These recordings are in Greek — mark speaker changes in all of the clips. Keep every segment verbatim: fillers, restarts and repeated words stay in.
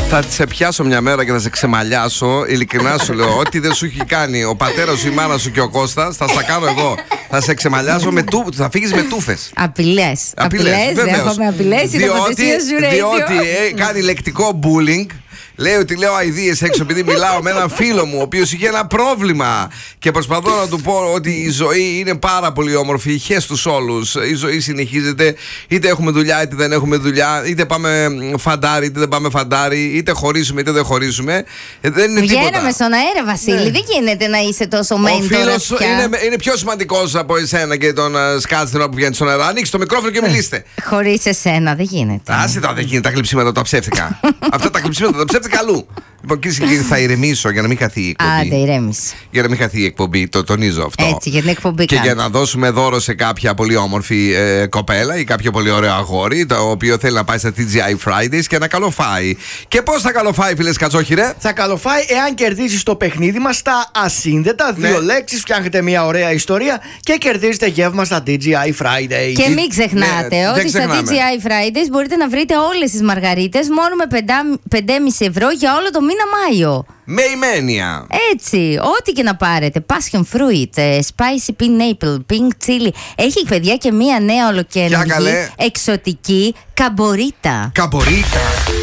Speaker 1: Θα σε πιάσω μια μέρα και θα σε ξεμαλιάσω. Ειλικρινά σου λέω, ό,τι δεν σου έχει κάνει ο πατέρας σου, η μάνα σου και ο Κώστας, θα στα κάνω εγώ. Θα σε ξεμαλιάσω με του, θα φύγεις με τούφες.
Speaker 2: Απειλές. Απειλές, δέχομαι απειλές.
Speaker 1: Διότι, διότι ε, κάνει λεκτικό bullying. Λέει ότι λέω αηδίες έξω επειδή μιλάω με έναν φίλο μου ο οποίος είχε ένα πρόβλημα και προσπαθώ να του πω ότι η ζωή είναι πάρα πολύ όμορφη. Χες τους όλους. Η ζωή συνεχίζεται. Είτε έχουμε δουλειά είτε δεν έχουμε δουλειά. Είτε πάμε φαντάρι είτε δεν πάμε φαντάρι. Είτε χωρίσουμε είτε δεν χωρίσουμε. Δεν είναι τίποτα.
Speaker 2: Βγαίνουμε στον αέρα, Βασίλη. Ναι. Δεν γίνεται να είσαι τόσο μέντορας. Ο φίλος
Speaker 1: είναι, είναι πιο σημαντικός από εσένα και τον uh, σκάτς την ώρα που βγαίνει στον αέρα. Ανοίξτε το μικρόφωνο και μιλήστε.
Speaker 2: Χωρίς εσένα δεν γίνεται.
Speaker 1: Άσε τα, δεν γίνεται τα κλειψίματα τα ψεύτικα. Αυτά τα κλειψίματα τα ψεύτικα αλλού. Λοιπόν, κυρίες και κύριοι, θα ηρεμήσω για να μην χαθεί η εκπομπή.
Speaker 2: Άντε, ηρέμησε.
Speaker 1: Για να μην χαθεί η εκπομπή, το τονίζω αυτό.
Speaker 2: Έτσι, για την εκπομπή.
Speaker 1: Και για να δώσουμε δώρο σε κάποια πολύ όμορφη ε, κοπέλα ή κάποιο πολύ ωραίο αγόρι, το οποίο θέλει να πάει στα τι τζι άι Fridays και να καλοφάει. Και πώς θα καλοφάει, φίλε Κατσόχυρε?
Speaker 3: Θα καλοφάει εάν κερδίσει το παιχνίδι μας στα ασύνδετα.
Speaker 1: Ναι.
Speaker 3: Δύο λέξεις, φτιάχνετε μια ωραία ιστορία και κερδίζετε γεύμα στα τι τζι άι Fridays.
Speaker 2: Και μην ξεχνάτε
Speaker 1: Ναι,
Speaker 2: ότι στα
Speaker 1: ξεχνάμε.
Speaker 2: τι τζι άι Fridays μπορείτε να βρείτε όλες τις μαργαρίτες μόνο με πέντε κόμμα πέντε ευρώ για όλο το μήνα Μάιο.
Speaker 1: Με ιμένια.
Speaker 2: Έτσι, ό,τι και να πάρετε. Passion fruit, ε, spicy pineapple, pink chili. Έχει, παιδιά, και μία νέα ολοκαίρινη εξωτική καμπορίτα.
Speaker 1: Καμπορίτα.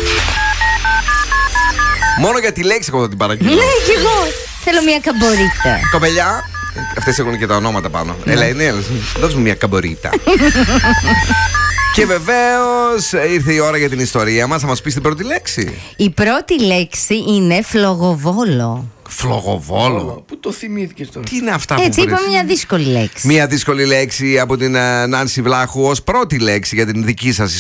Speaker 1: Μόνο για τη λέξη εγώ θα την παραγγείλω.
Speaker 2: Ναι, κι εγώ. Θέλω μία καμπορίτα.
Speaker 1: Κοπελιά, αυτές έχουν και τα ονόματα πάνω. Έλα, είναι, έλα, δώσ' μου μία καμπορίτα. Και βεβαίως ήρθε η ώρα για την ιστορία μας. Θα μας πεις την πρώτη λέξη.
Speaker 2: Η πρώτη λέξη είναι φλογοβόλο.
Speaker 1: Φλογοβόλο.
Speaker 3: Πού το θυμήθηκες τώρα?
Speaker 1: Τι είναι αυτά που
Speaker 2: Έτσι,
Speaker 1: βρες?
Speaker 2: είπαμε μια δύσκολη λέξη.
Speaker 1: Μια δύσκολη λέξη από την uh, Νάνση Βλάχου ως πρώτη λέξη για την δική σας